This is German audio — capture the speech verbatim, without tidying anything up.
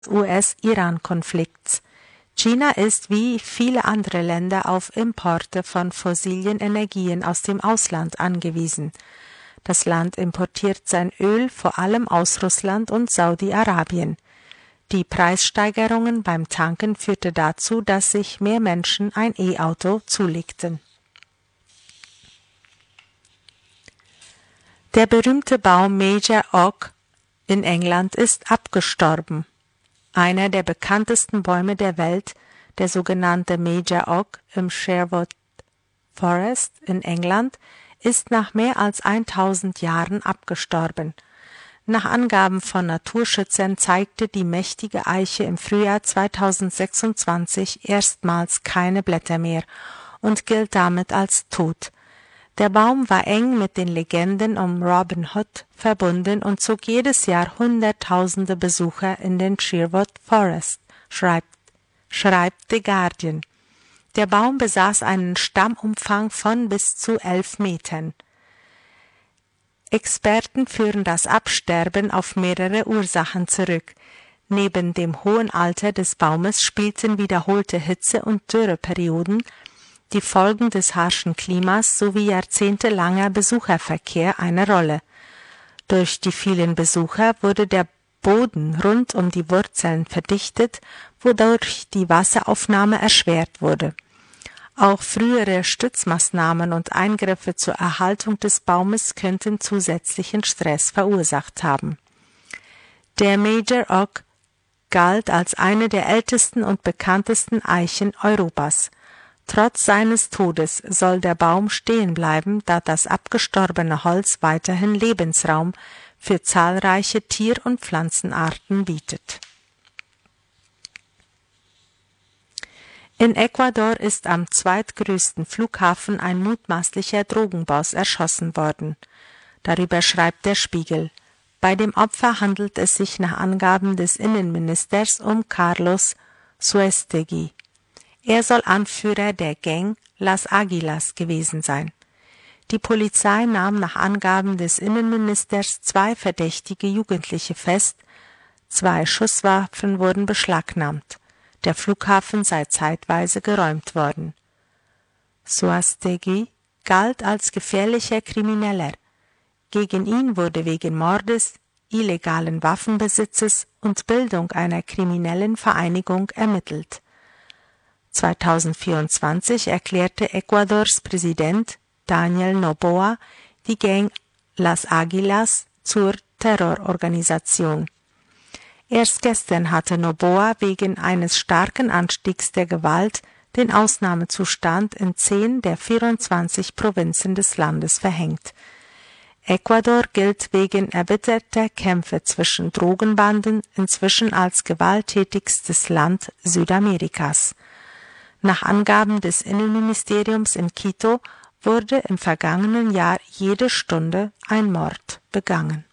U S-Iran-Konflikts. China ist wie viele andere Länder auf Importe von fossilen Energien aus dem Ausland angewiesen. Das Land importiert sein Öl vor allem aus Russland und Saudi-Arabien. Die Preissteigerungen beim Tanken führte dazu, dass sich mehr Menschen ein E-Auto zulegten. Der berühmte Baum Major Oak in England ist abgestorben. Einer der bekanntesten Bäume der Welt, der sogenannte Major Oak im Sherwood Forest in England, ist nach mehr als tausend Jahren abgestorben. Nach Angaben von Naturschützern zeigte die mächtige Eiche im Frühjahr zweitausendsechsundzwanzig erstmals keine Blätter mehr und gilt damit als tot. Der Baum war eng mit den Legenden um Robin Hood verbunden und zog jedes Jahr hunderttausende Besucher in den Sherwood Forest, schreibt, schreibt The Guardian. Der Baum besaß einen Stammumfang von bis zu elf Metern. Experten führen das Absterben auf mehrere Ursachen zurück. Neben dem hohen Alter des Baumes spielten wiederholte Hitze- und Dürreperioden, die Folgen des harschen Klimas sowie jahrzehntelanger Besucherverkehr eine Rolle. Durch die vielen Besucher wurde der Boden rund um die Wurzeln verdichtet, wodurch die Wasseraufnahme erschwert wurde. Auch frühere Stützmaßnahmen und Eingriffe zur Erhaltung des Baumes könnten zusätzlichen Stress verursacht haben. Der Major Oak galt als eine der ältesten und bekanntesten Eichen Europas. Trotz seines Todes soll der Baum stehen bleiben, da das abgestorbene Holz weiterhin Lebensraum für zahlreiche Tier- und Pflanzenarten bietet. In Ecuador ist am zweitgrößten Flughafen ein mutmaßlicher Drogenboss erschossen worden. Darüber schreibt der Spiegel. Bei dem Opfer handelt es sich nach Angaben des Innenministers um Carlos Suestegui. Er soll Anführer der Gang Las Aguilas gewesen sein. Die Polizei nahm nach Angaben des Innenministers zwei verdächtige Jugendliche fest, zwei Schusswaffen wurden beschlagnahmt. Der Flughafen sei zeitweise geräumt worden. Suestegui galt als gefährlicher Krimineller. Gegen ihn wurde wegen Mordes, illegalen Waffenbesitzes und Bildung einer kriminellen Vereinigung ermittelt. zweitausendvierundzwanzig erklärte Ecuadors Präsident Daniel Noboa die Gang Las Aguilas zur Terrororganisation. Erst gestern hatte Noboa wegen eines starken Anstiegs der Gewalt den Ausnahmezustand in zehn der vierundzwanzig Provinzen des Landes verhängt. Ecuador gilt wegen erbitterter Kämpfe zwischen Drogenbanden inzwischen als gewalttätigstes Land Südamerikas. Nach Angaben des Innenministeriums in Quito wurde im vergangenen Jahr jede Stunde ein Mord begangen.